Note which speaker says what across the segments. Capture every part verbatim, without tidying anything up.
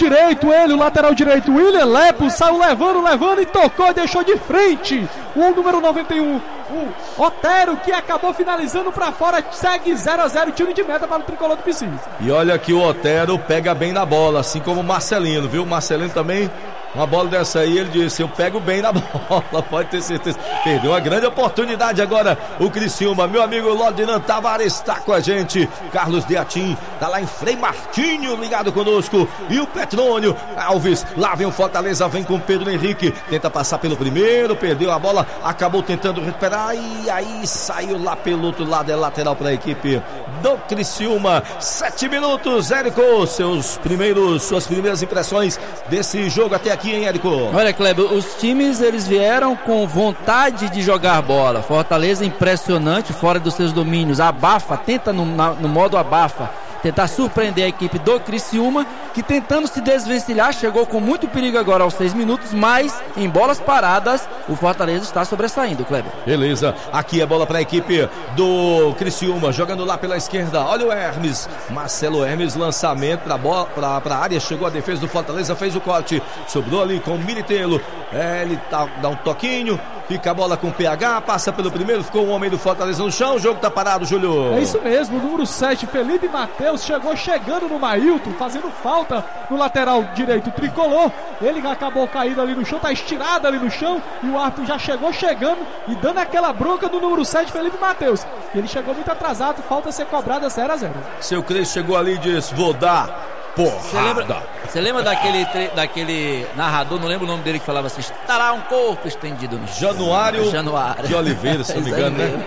Speaker 1: direito, ele, o lateral direito, William Lepo, saiu levando, levando e tocou e deixou de frente o número noventa e um, o Otero, que acabou finalizando pra fora, segue zero a zero, tiro de meta para o tricolor do Picis.
Speaker 2: E olha que o Otero pega bem na bola, assim como o Marcelino, viu? O Marcelino também, uma bola dessa aí, ele disse, eu pego bem na bola, pode ter certeza. Perdeu uma grande oportunidade agora o Criciúma. Meu amigo Lodinan Tavares está com a gente, Carlos Deatim tá lá em Frei Martinho ligado conosco, e o Petrônio Alves, lá vem o Fortaleza, vem com o Pedro Henrique, tenta passar pelo primeiro, perdeu a bola, acabou tentando recuperar e aí saiu lá pelo outro lado, é lateral para a equipe do Criciúma. Sete minutos, Érico, seus primeiros, suas primeiras impressões desse jogo até aqui, hein, Érico?
Speaker 3: Olha, Kleber, os times eles vieram com vontade de jogar bola. Fortaleza impressionante, fora dos seus domínios, abafa, tenta no, na, no modo abafa tentar surpreender a equipe do Criciúma, que tentando se desvencilhar, chegou com muito perigo agora aos seis minutos, mas em bolas paradas, o Fortaleza está sobressaindo, Kleber.
Speaker 2: Beleza, aqui é bola para a equipe do Criciúma, jogando lá pela esquerda, olha o Hermes, Marcelo Hermes, lançamento para a área, chegou a defesa do Fortaleza, fez o corte, sobrou ali com o Militelo, é, ele tá, dá um toquinho, fica a bola com o P H, passa pelo primeiro, ficou o homem do Fortaleza no chão, o jogo tá parado, Júlio.
Speaker 1: É isso mesmo, o número sete, Felipe Matheus, chegou chegando no Mailton, fazendo falta no lateral direito tricolor, ele acabou caído ali no chão, tá estirado ali no chão, e o árbitro já chegou chegando e dando aquela bronca do número sete, Felipe Matheus. Ele chegou muito atrasado, falta ser cobrada zero a zero.
Speaker 2: Seu Cris chegou ali e disse, vou dar porrada.
Speaker 3: Você lembra, você lembra daquele, daquele narrador, não lembro o nome dele, que falava assim, estará um corpo estendido no chão.
Speaker 2: Januário,
Speaker 3: Januário
Speaker 2: de Oliveira, se não me engano, né?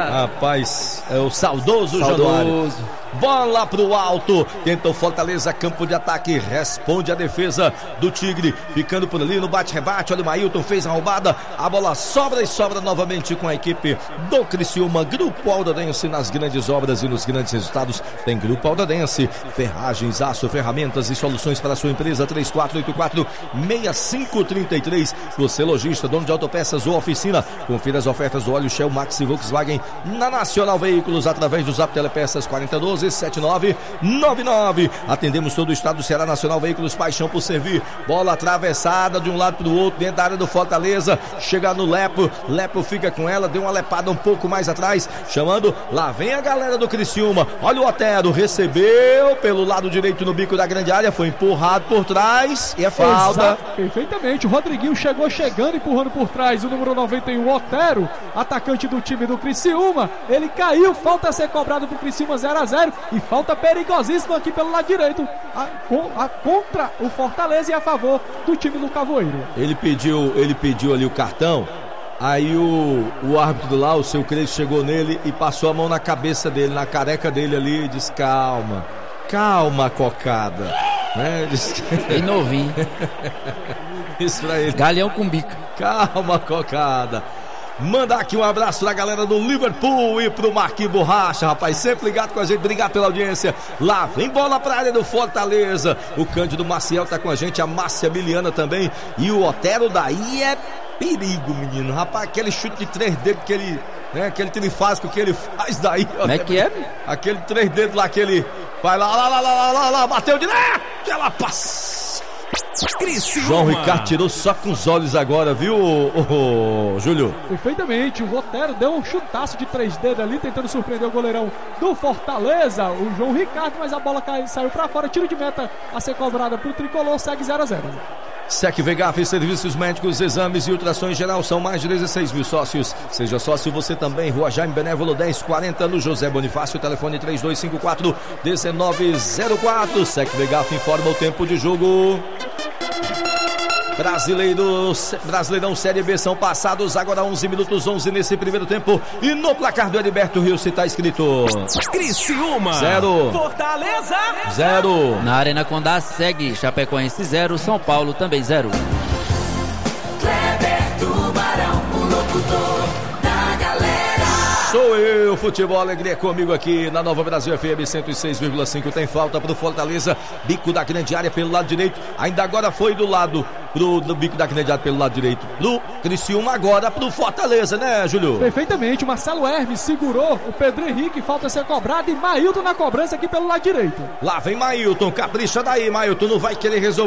Speaker 2: Rapaz, é o saudoso, saudoso. Januário. Bola pro alto, tenta o Fortaleza, campo de ataque, responde a defesa do Tigre, ficando por ali no bate-rebate, olha o Mailton, fez a roubada, a bola sobra e sobra novamente com a equipe do Criciúma. Grupo Aldadense, nas grandes obras e nos grandes resultados, tem Grupo Aldadense, ferragens, aço, ferramentas e soluções para a sua empresa, três quatro oito quatro, seis cinco três três, você lojista, dono de autopeças ou oficina, confira as ofertas do óleo Shell, Max e Volkswagen na Nacional Veículos, através do Zap Telepeças quarenta doze sete nove nove nove. Atendemos todo o estado do Ceará. Nacional Veículos, paixão por servir. Bola atravessada de um lado para o outro, dentro da área do Fortaleza, chega no Lepo, Lepo fica com ela, deu uma lepada um pouco mais atrás, chamando, lá vem a galera do Criciúma, olha o Otero, recebeu pelo lado direito no bico da grande área, foi empurrado por trás e é falta.
Speaker 1: Exato, perfeitamente, o Rodriguinho chegou chegando, empurrando por trás o número noventa e um, Otero, atacante do time do Criciúma, ele caiu, falta a ser cobrado pro Criciúma, zero a zero. E falta perigosíssima aqui pelo lado direito, a, a, contra o Fortaleza e a favor do time do Cavoeiro.
Speaker 2: Ele pediu, ele pediu ali o cartão, aí o, o árbitro lá, o seu Cris, chegou nele e passou a mão na cabeça dele, na careca dele ali, e disse, calma, calma, cocada. Né? Disse...
Speaker 3: Bem novinho.
Speaker 2: Isso pra ele.
Speaker 3: Galhão com bico.
Speaker 2: Calma, cocada. Mandar aqui um abraço da galera do Liverpool e pro Marquinhos Borracha, rapaz, sempre ligado com a gente, obrigado pela audiência. Lá vem bola pra área do Fortaleza, o Cândido Maciel tá com a gente, a Márcia Miliana também, e o Otero daí é perigo, menino, rapaz, aquele chute de três dedos que ele, né, aquele trifásico que ele faz daí.
Speaker 3: Como é que é?
Speaker 2: Aquele três dedos lá que ele vai lá, lá, lá, lá, lá, lá, lá bateu direto, ela passa. Criciúma. João Ricardo tirou só com os olhos agora, viu, o, o, Júlio?
Speaker 1: Perfeitamente, o Otero deu um chutaço de três dedos ali, tentando surpreender o goleirão do Fortaleza, o João Ricardo, mas a bola caiu, saiu pra fora, tiro de meta a ser cobrada pro tricolor, segue zero a zero.
Speaker 2: Sec Vegaf, serviços médicos, exames e ultrassom em geral, são mais de dezesseis mil sócios. Seja sócio você também, Rua Jaime Benévolo dez quarenta, no José Bonifácio, telefone três dois cinco quatro um nove zero quatro. Sec Vegaf informa o tempo de jogo. Brasileiro, Brasileirão Série B são passados agora onze minutos, onze nesse primeiro tempo, e no placar do Heriberto Rio se está escrito
Speaker 4: Criciúma
Speaker 2: zero,
Speaker 4: Fortaleza
Speaker 2: zero.
Speaker 3: Na Arena Condá segue Chapecoense zero, São Paulo também zero.
Speaker 4: Kleber Tubarão, o locutor da galera.
Speaker 2: Sou eu, Futebol Alegria comigo aqui na Nova Brasil F M cento e seis vírgula cinco. Tem falta pro Fortaleza, bico da grande área pelo lado direito, ainda agora foi do lado pro, do bico da grande área pelo lado direito pro Criciúma, agora pro Fortaleza, né, Júlio?
Speaker 1: Perfeitamente, o Marcelo Hermes segurou o Pedro Henrique, falta ser cobrado, e Mailton na cobrança aqui pelo lado direito.
Speaker 2: Lá vem Mailton, capricha daí, Mailton, não vai querer resolver